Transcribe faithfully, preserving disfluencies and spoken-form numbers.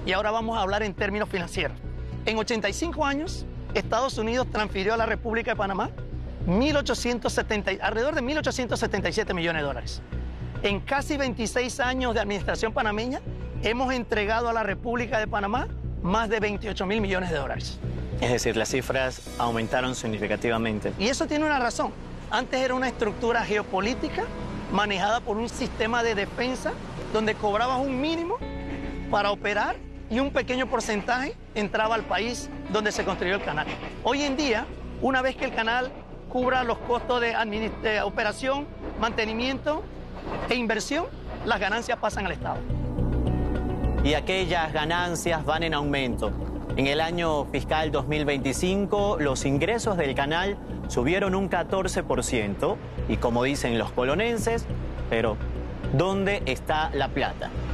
Y ahora vamos a hablar en términos financieros. En ochenta y cinco años, Estados Unidos transfirió a la República de Panamá mil ochocientos setenta, alrededor de mil ochocientos setenta y siete millones de dólares. En casi veintiséis años de administración panameña, hemos entregado a la República de Panamá más de veintiocho mil millones de dólares. Es decir, las cifras aumentaron significativamente. Y eso tiene una razón. Antes era una estructura geopolítica manejada por un sistema de defensa donde cobrabas un mínimo para operar y un pequeño porcentaje entraba al país donde se construyó el canal. Hoy en día, una vez que el canal cubra los costos de, de operación, mantenimiento e inversión, las ganancias pasan al Estado. Y aquellas ganancias van en aumento. En el año fiscal dos mil veinticinco, los ingresos del canal subieron un catorce por ciento. Y como dicen los colonenses, pero ¿dónde está la plata?